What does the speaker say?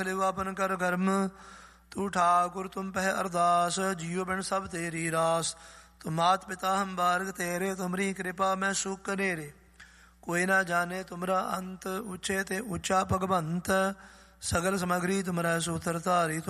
ਲਿਵ ਆਪਨ ਕਰ ਕਰਮ, ਤੂੰ ਠਾਕੁਰ ਤੁਮ ਪਹਿ ਅਰਦਾਸ, ਜੀਉ ਬਿਨ ਸਭ ਤੇਰੀ ਰਾਸ। ਤੁਮ ਮਾਤ ਪਿਤਾ ਹਮ ਬਾਰਗ ਤੇਰੇ, ਤੁਮਰੀ ਕਿਰਪਾ ਮੈਂ ਸੁਖ ਕਨੇਰੇ। ਕੋਈ ਨਾ ਜਾਣੇ ਤੁਮਰਾ ਅੰਤ, ਉੱਚੇ ਤੇ ਉੱਚਾ ਭਗਵੰਤ, ਸਗਲ ਸਮਗਰੀ ਤੁਮਰਾ ਸੂਤਰ ਧਾਰੀ।